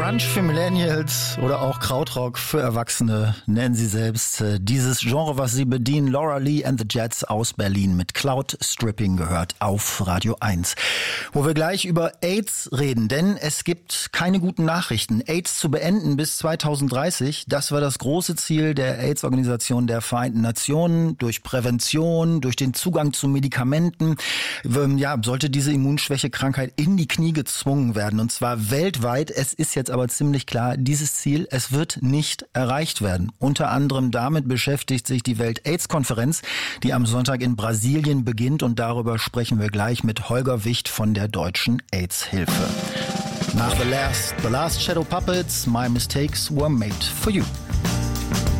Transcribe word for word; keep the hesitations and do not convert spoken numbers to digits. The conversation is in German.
Grunge für Millennials oder auch Krautrock für Erwachsene, nennen sie selbst. Dieses Genre, was sie bedienen, Laura Lee and the Jets aus Berlin mit Cloud Stripping gehört auf Radio eins. Wo wir gleich über AIDS reden, denn es gibt keine guten Nachrichten. AIDS zu beenden bis zweitausenddreißig, das war das große Ziel der AIDS-Organisation der Vereinten Nationen. Durch Prävention, durch den Zugang zu Medikamenten, ja, sollte diese Immunschwächekrankheit in die Knie gezwungen werden, und zwar weltweit. Es ist jetzt aber ziemlich klar, dieses Ziel, es wird nicht erreicht werden. Unter anderem damit beschäftigt sich die Welt-AIDS-Konferenz, die am Sonntag in Brasilien beginnt, und darüber sprechen wir gleich mit Holger Wicht von der Deutschen AIDS-Hilfe. Nach The Last, The Last Shadow Puppets, My Mistakes Were Made For You.